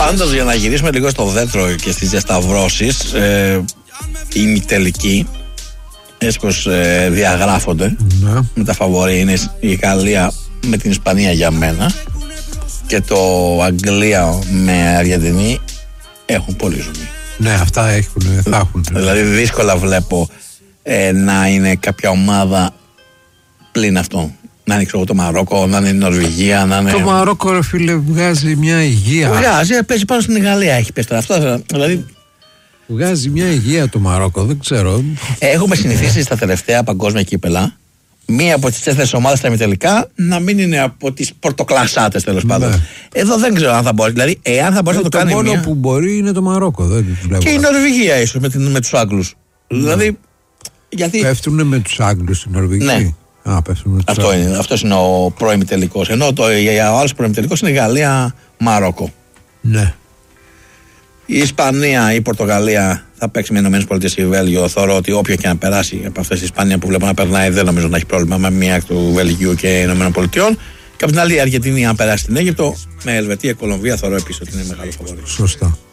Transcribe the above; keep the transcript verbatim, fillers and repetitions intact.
Πάντως, για να γυρίσουμε λίγο στο δέντρο και στις διασταυρώσεις, ε, η ημιτελική, έτσι πως ε, διαγράφονται, ναι. Με τα φαβορί είναι η Γαλλία με την Ισπανία για μένα και το Αγγλία με Αργεντινή έχουν πολύ ζουμί. Ναι, αυτά έχουν, θα έχουν. Δηλαδή δύσκολα βλέπω ε, να είναι κάποια ομάδα πλην αυτό. Να είναι ξέρω, το Μαρόκο, να είναι η Νορβηγία, να είναι... Το Μαρόκο, ρε φίλε, βγάζει μια υγεία. Βγάζει, παίζει πάνω στην Γαλλία, έχει πέσει τώρα αυτό. Δηλαδή... Βγάζει μια υγεία το Μαρόκο, δεν ξέρω. Έχουμε συνηθίσει στα τελευταία παγκόσμια κύπελα μία από τις τέσσερις ομάδες στα ημιτελικά να μην είναι από τις πορτοκλασσάτες τέλος ναι. πάντων. Εδώ δεν ξέρω αν θα μπορεί. Δηλαδή, εάν θα μπορέσει ε, να το, το κάνει. Το μόνο μία... που μπορεί είναι το Μαρόκο. Δεν βλέπω. Και η Νορβηγία ίσως με, με τους Άγγλους. Ναι. Δηλαδή. Γιατί... Πέφτουν με τους Άγγλους στην Νορβηγία. Ναι. Α, με Αυτό είναι, αυτός είναι ο πρώιμιτελικός. Ενώ το, ο άλλος πρώιμιτελικός είναι Γαλλία-Μαρόκο. Ναι. Η Ισπανία ή η Πορτογαλία θα παίξει με Ηνωμένες Πολιτείες ή Βέλγιο. Θεωρώ ότι όποιο και να περάσει από αυτές τις Ισπανία που βλέπω να περνάει, δεν νομίζω να έχει πρόβλημα με μία του Βελγίου και Ηνωμένων Πολιτειών. Και από την άλλη η Αργεντινή, αν περάσει στην Αίγυπτο, με Ελβετία, Κολομβία, θεωρώ επίσης ότι είναι μεγάλο φαβορί. Σωστά.